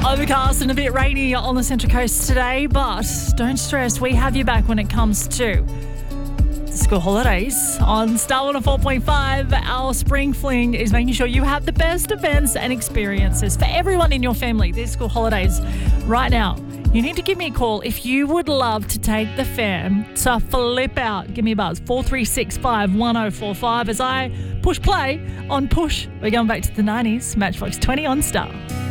Overcast and a bit rainy on the Central Coast today, but don't stress, we have you back when it comes to the school holidays. On Star 104.5, our Spring Fling is making sure you have the best events and experiences for everyone in your family this school holidays. Right now, you need to give me a call if you would love to take the fam to Flip Out. Give me a buzz, 4365 1045 as I push play on Push. We're going back to the 90s, Matchbox 20 on Star.